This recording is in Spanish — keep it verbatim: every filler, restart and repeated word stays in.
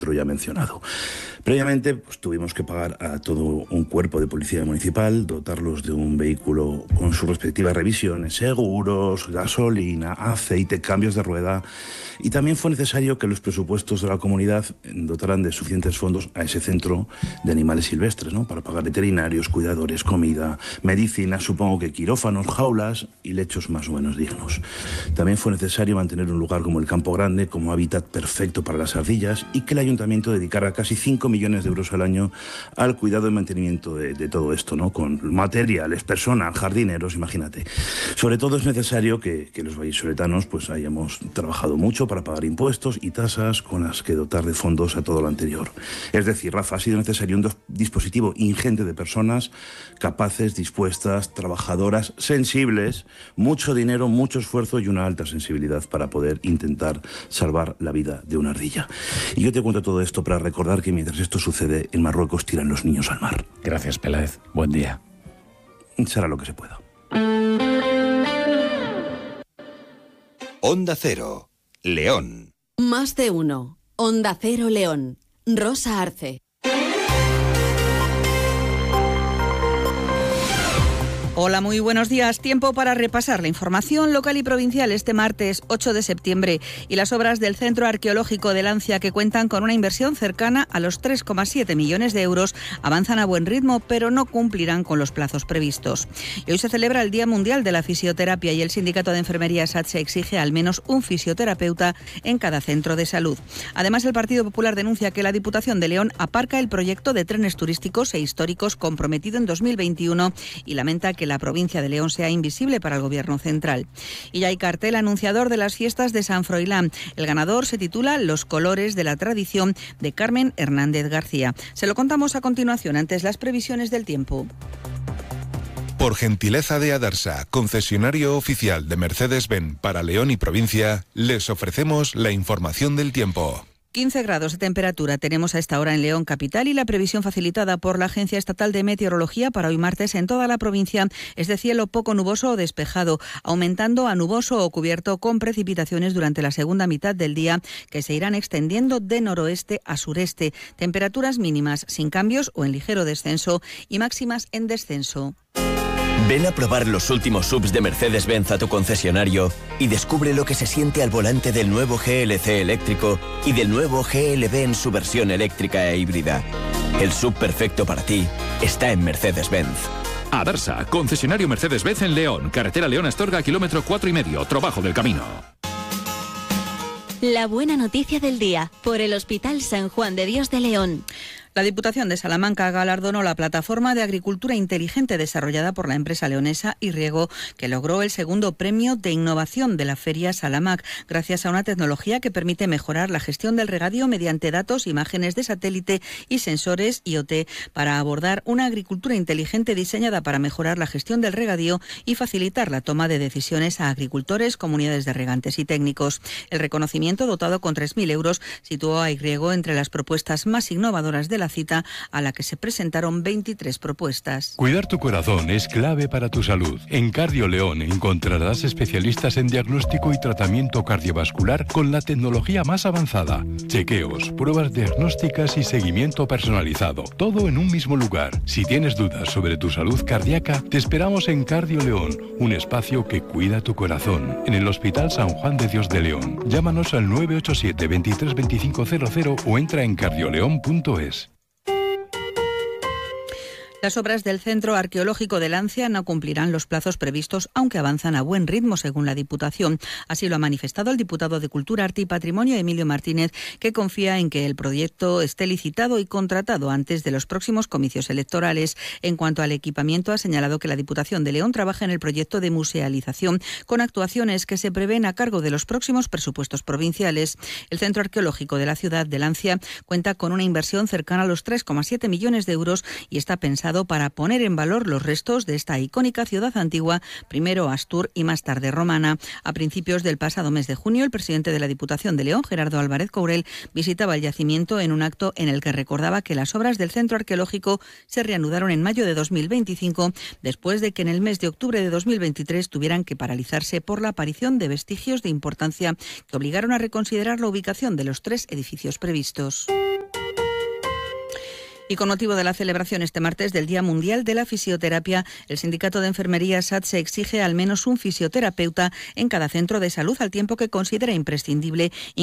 ya mencionado. Previamente pues, tuvimos que pagar a todo un cuerpo de policía municipal, dotarlos de un vehículo con sus respectivas revisiones, seguros, gasolina, aceite, cambios de rueda, y también fue necesario que los presupuestos de la comunidad dotaran de suficientes fondos a ese centro de animales silvestres, ¿no? Para pagar veterinarios, cuidadores, comida, medicina, supongo que quirófanos, jaulas y lechos más o menos dignos. También fue necesario mantener un lugar como el Campo Grande como hábitat perfecto para las ardillas y que el ayuntamiento dedicara casi cinco millones de euros al año al cuidado y mantenimiento de, de todo esto, ¿no? Con materiales, personal, jardineros, imagínate. Sobre todo es necesario que, que los vallisoletanos pues hayamos trabajado mucho para pagar impuestos y tasas con las que dotar de fondos a todo lo anterior. Es decir, Rafa, ha sido necesario un dispositivo ingente de personas capaces, dispuestas, trabajadoras, sensibles, mucho dinero, mucho esfuerzo y una alta sensibilidad para poder intentar salvar la vida de una ardilla. Y yo te cuento todo esto para recordar que mientras esto sucede, en Marruecos tiran los niños al mar. Gracias, Peláez. Buen día. Será lo que se pueda. Onda Cero, León. Más de uno. Onda Cero León. Rosa Arce. Hola, muy buenos días. Tiempo para repasar la información local y provincial este martes ocho de septiembre y las obras del Centro Arqueológico de Lancia, que cuentan con una inversión cercana a los tres coma siete millones de euros, avanzan a buen ritmo, pero no cumplirán con los plazos previstos. Y hoy se celebra el Día Mundial de la Fisioterapia y el Sindicato de Enfermería SATSE exige al menos un fisioterapeuta en cada centro de salud. Además, el Partido Popular denuncia que la Diputación de León aparca el proyecto de trenes turísticos e históricos comprometido en dos mil veintiuno y lamenta que la provincia de León sea invisible para el Gobierno central. Y ya hay cartel anunciador de las fiestas de San Froilán. El ganador se titula Los colores de la tradición, de Carmen Hernández García. Se lo contamos a continuación, antes las previsiones del tiempo. Por gentileza de Adarsa, concesionario oficial de Mercedes-Benz para León y provincia, les ofrecemos la información del tiempo. quince grados de temperatura tenemos a esta hora en León capital y la previsión facilitada por la Agencia Estatal de Meteorología para hoy martes en toda la provincia es de cielo poco nuboso o despejado, aumentando a nuboso o cubierto con precipitaciones durante la segunda mitad del día que se irán extendiendo de noroeste a sureste. Temperaturas mínimas sin cambios o en ligero descenso y máximas en descenso. Ven a probar los últimos S U Vs de Mercedes-Benz a tu concesionario y descubre lo que se siente al volante del nuevo G L C eléctrico y del nuevo G L B en su versión eléctrica e híbrida. El S U V perfecto para ti está en Mercedes-Benz. Adarsa, concesionario Mercedes-Benz en León, carretera León-Astorga, kilómetro cuatro y medio, trabajo del camino. La buena noticia del día, por el Hospital San Juan de Dios de León. La Diputación de Salamanca galardonó la plataforma de agricultura inteligente desarrollada por la empresa leonesa Irriego, que logró el segundo premio de innovación de la Feria Salamac, gracias a una tecnología que permite mejorar la gestión del regadío mediante datos, imágenes de satélite y sensores I O T para abordar una agricultura inteligente diseñada para mejorar la gestión del regadío y facilitar la toma de decisiones a agricultores, comunidades de regantes y técnicos. El reconocimiento, dotado con tres mil euros, situó a Irriego entre las propuestas más innovadoras de la cita, a la que se presentaron veintitrés propuestas. Cuidar tu corazón es clave para tu salud. En Cardio León encontrarás especialistas en diagnóstico y tratamiento cardiovascular con la tecnología más avanzada. Chequeos, pruebas diagnósticas y seguimiento personalizado. Todo en un mismo lugar. Si tienes dudas sobre tu salud cardíaca, te esperamos en Cardio León, un espacio que cuida tu corazón. En el Hospital San Juan de Dios de León. Llámanos al nueve ocho siete, veintitrés veinticinco cero cero o entra en cardioleón punto es. Las obras del Centro Arqueológico de Lancia no cumplirán los plazos previstos, aunque avanzan a buen ritmo, según la Diputación. Así lo ha manifestado el diputado de Cultura, Arte y Patrimonio, Emilio Martínez, que confía en que el proyecto esté licitado y contratado antes de los próximos comicios electorales. En cuanto al equipamiento, ha señalado que la Diputación de León trabaja en el proyecto de musealización, con actuaciones que se prevén a cargo de los próximos presupuestos provinciales. El Centro Arqueológico de la ciudad de Lancia cuenta con una inversión cercana a los tres coma siete millones de euros y está pensado organizado para poner en valor los restos de esta icónica ciudad antigua, primero Astur y más tarde romana. A principios del pasado mes de junio, el presidente de la Diputación de León, Gerardo Álvarez Courel, visitaba el yacimiento en un acto en el que recordaba que las obras del centro arqueológico se reanudaron en mayo de dos mil veinticinco, después de que en el mes de octubre de dos mil veintitrés tuvieran que paralizarse por la aparición de vestigios de importancia que obligaron a reconsiderar la ubicación de los tres edificios previstos. Y con motivo de la celebración este martes del Día Mundial de la Fisioterapia, el Sindicato de Enfermería SATSE exige al menos un fisioterapeuta en cada centro de salud, al tiempo que considera imprescindible